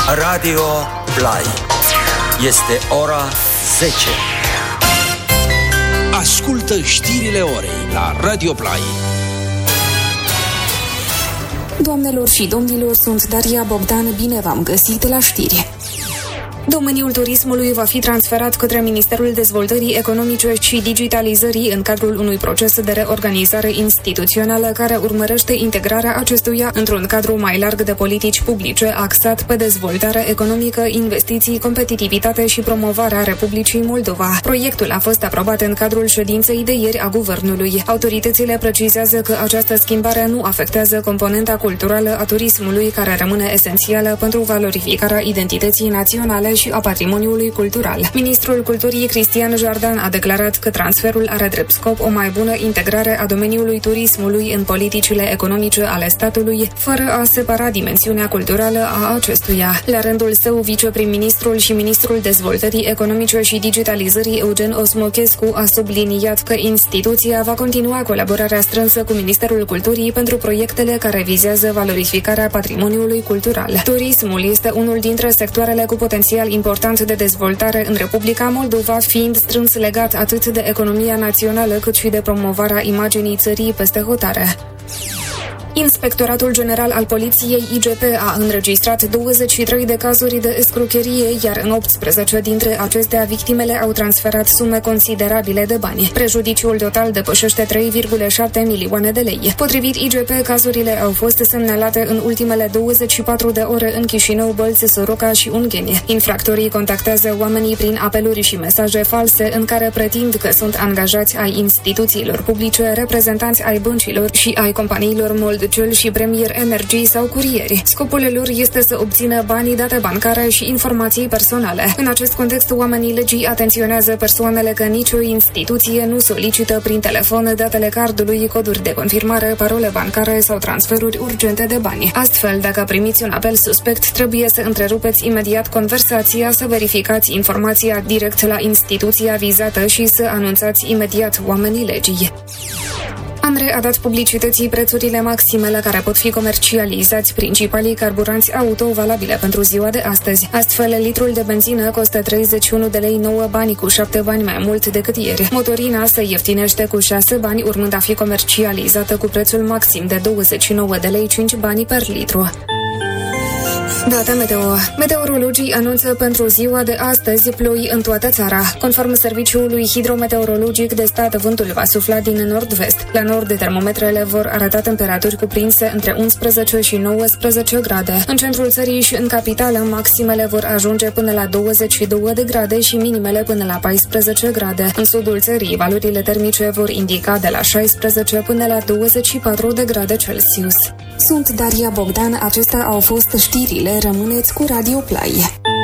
Radio Play. Este ora 10. Ascultă știrile orei la Radio Play. Doamnelor și domnilor, sunt Daria Bogdan, bine v-am găsit la știri. Domeniul turismului va fi transferat către Ministerul Dezvoltării Economice și Digitalizării în cadrul unui proces de reorganizare instituțională care urmărește integrarea acestuia într-un cadru mai larg de politici publice axat pe dezvoltare economică, investiții, competitivitate și promovarea Republicii Moldova. Proiectul a fost aprobat în cadrul ședinței de ieri a Guvernului. Autoritățile precizează că această schimbare nu afectează componenta culturală a turismului, care rămâne esențială pentru valorificarea identității naționale și a patrimoniului cultural. Ministrul Culturii Cristian Jardan a declarat că transferul are drept scop o mai bună integrare a domeniului turismului în politicile economice ale statului, fără a separa dimensiunea culturală a acestuia. La rândul său, viceprim-ministrul și ministrul Dezvoltării Economice și Digitalizării Eugen Osmochescu a subliniat că instituția va continua colaborarea strânsă cu Ministerul Culturii pentru proiectele care vizează valorificarea patrimoniului cultural. Turismul este unul dintre sectoarele cu potențial important de dezvoltare în Republica Moldova, fiind strâns legat atât de economia națională cât și de promovarea imaginii țării peste hotare. Inspectoratul General al Poliției IGP a înregistrat 23 de cazuri de escrocherie, iar în 18 dintre acestea victimele au transferat sume considerabile de bani. Prejudiciul total depășește 3,7 milioane de lei. Potrivit IGP, cazurile au fost semnalate în ultimele 24 de ore în Chișinău, Bălți, Soroca și Ungheni. Infractorii contactează oamenii prin apeluri și mesaje false în care pretind că sunt angajați ai instituțiilor publice, reprezentanți ai băncilor și ai companiilor Moldcel și Premier Energy sau curieri. Scopul lor este să obțină banii, date bancare și informații personale. În acest context, oamenii legii atenționează persoanele că nicio instituție nu solicită prin telefon datele cardului, coduri de confirmare, parole bancare sau transferuri urgente de bani. Astfel, dacă primiți un apel suspect, trebuie să întrerupeți imediat conversația, să verificați informația direct la instituția vizată și să anunțați imediat oamenii legii. ANRE a dat publicității prețurile maxime la care pot fi comercializați principalii carburanți auto valabile pentru ziua de astăzi. Astfel, litrul de benzină costă 31 de lei 9 bani, cu 7 bani mai mult decât ieri. Motorina se ieftinește cu 6 bani, urmând a fi comercializată cu prețul maxim de 29 de lei 5 bani per litru. Data meteo. Meteorologii anunță pentru ziua de astăzi ploi în toată țara. Conform Serviciului Hidrometeorologic de Stat, vântul va sufla din nord-vest. La nord, termometrele vor arăta temperaturi cuprinse între 11 și 19 grade. În centrul țării și în capitală, maximele vor ajunge până la 22 de grade și minimele până la 14 grade. În sudul țării, valorile termice vor indica de la 16 până la 24 de grade Celsius. Sunt Daria Bogdan, acestea au fost știrile. Rămâneți cu Radio Play.